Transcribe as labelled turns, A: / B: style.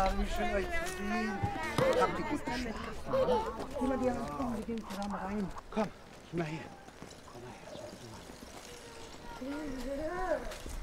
A: wie schön euch zu sehen. Habt ihr gut geschlafen? Geh mal dir komm, wir gehen zusammen rein. Komm, geh mal her. Komm mal her.